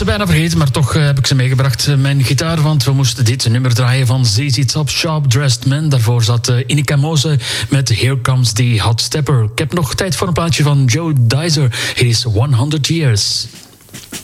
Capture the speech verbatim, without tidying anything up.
ze bijna vergeten, maar toch uh, heb ik ze meegebracht. Uh, mijn gitaar, want we moesten dit nummer draaien van Z Z Top, Sharp Dressed Man. Daarvoor zat uh, Inika Mose met Here Comes the Hot Stepper. Ik heb nog tijd voor een plaatje van Joe Dizer. Hier is honderd Years.